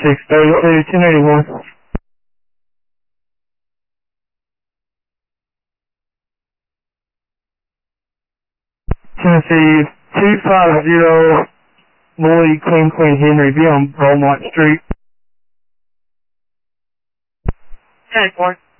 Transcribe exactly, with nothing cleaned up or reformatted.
six thirty-two, ten eighty-one. Tennessee two five zero, Lloyd, Queen, Queen, Henry, be on Beaumont Street. ten four.